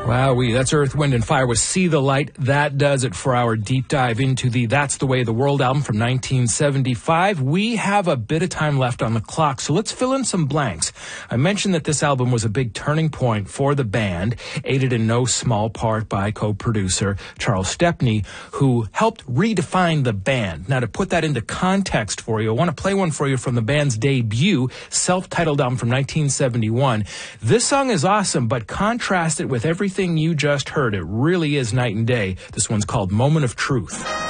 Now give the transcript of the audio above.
Wowee, that's Earth, Wind, and Fire with See the Light. That does it for our deep dive into the That's the Way of the World album from 1975. We have a bit of time left on the clock, so let's fill in some blanks. I mentioned that this album was a big turning point for the band, aided in no small part by co-producer Charles Stepney, who helped redefine the band. Now, to put that into context for you, I want to play one for you from the band's debut, self-titled album from 1971. This song is awesome, but contrast it with everything you just heard. It really is night and day. This one's called Moment of Truth.